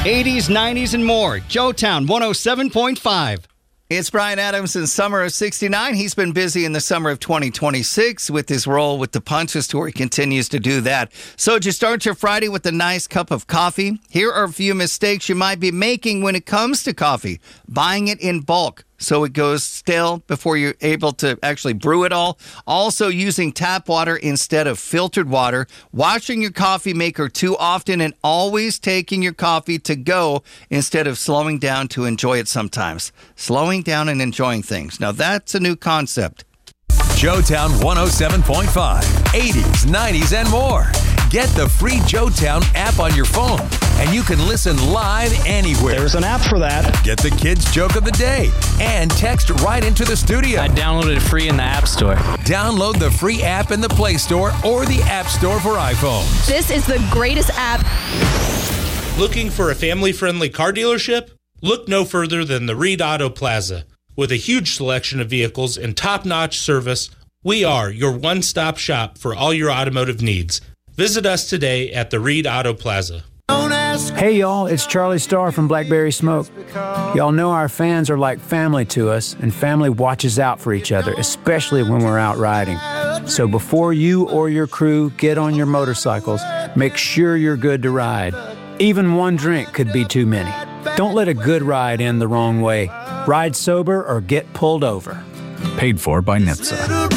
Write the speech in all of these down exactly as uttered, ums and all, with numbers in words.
eighties, nineties, and more. Joetown one oh seven point five. It's Brian Adams in Summer of sixty-nine. He's been busy in the summer of twenty twenty-six with his role with the Punches Tour. He continues to do that. So did you start your Friday with a nice cup of coffee? Here are a few mistakes you might be making when it comes to coffee. Buying it in bulk, so it goes stale before you're able to actually brew it all. Also using tap water instead of filtered water. Washing your coffee maker too often, and always taking your coffee to go instead of slowing down to enjoy it sometimes. Slowing down and enjoying things. Now that's a new concept. Joetown one oh seven point five, eighties, nineties, and more. Get the free Joetown app on your phone, and you can listen live anywhere. There's an app for that. Get the kids' joke of the day and text right into the studio. I downloaded it free in the App Store. Download the free app in the Play Store or the App Store for iPhones. This is the greatest app. Looking for a family-friendly car dealership? Look no further than the Reed Auto Plaza. With a huge selection of vehicles and top-notch service, we are your one-stop shop for all your automotive needs. Visit us today at the Reed Auto Plaza. Hey y'all, it's Charlie Starr from Blackberry Smoke. Y'all know our fans are like family to us, and family watches out for each other, especially when we're out riding. So before you or your crew get on your motorcycles, make sure you're good to ride. Even one drink could be too many. Don't let a good ride end the wrong way. Ride sober or get pulled over. Paid for by N H T S A.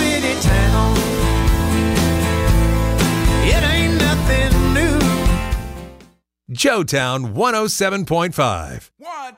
Joetown one oh seven point five. One,